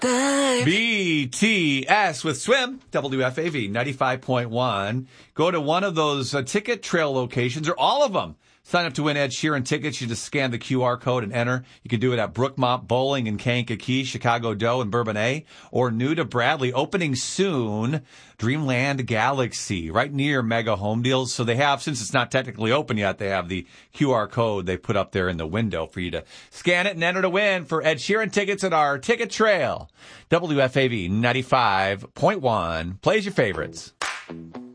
BTS with Swim, WFAV 95.1. Go to one of those ticket trail locations or all of them. Sign up to win Ed Sheeran tickets. You just scan the QR code and enter. You can do it at Brookmont Bowling in Kankakee, Chicago Doe and Bourbonnais, or new to Bradley, opening soon, Dreamland Galaxy, right near Mega Home Deals. So they have, since it's not technically open yet, they have the QR code they put up there in the window for you to scan it and enter to win for Ed Sheeran tickets at our ticket trail. WFAV 95.1 plays your favorites.